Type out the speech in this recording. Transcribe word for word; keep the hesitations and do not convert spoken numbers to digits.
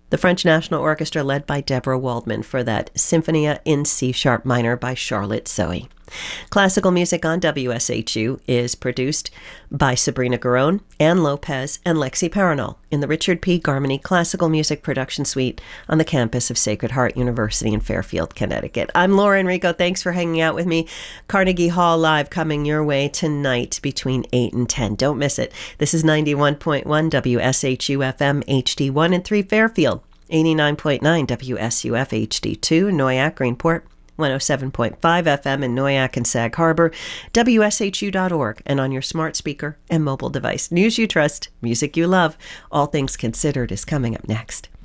The French National Orchestra led by Deborah Waldman for that Symphonia in C-sharp minor by Charlotte Zoe. Classical music on W S H U is produced by Sabrina Garone, Ann Lopez, and Lexi Paranol in the Richard P. Garmany Classical Music Production Suite on the campus of Sacred Heart University in Fairfield, Connecticut. I'm Laura Enrico. Thanks for hanging out with me. Carnegie Hall Live coming your way tonight between eight and ten. Don't miss it. This is ninety-one point one W S H U F M H D one and three Fairfield, eighty-nine point nine W S U F H D two Noyak Greenport, one oh seven point five F M in Noyak and Sag Harbor, W S H U dot org, and on your smart speaker and mobile device. News you trust, music you love. All Things Considered is coming up next.